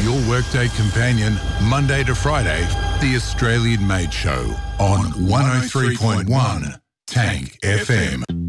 Your workday companion, Monday to Friday, the Australian Made Show on 103.1 Tank FM.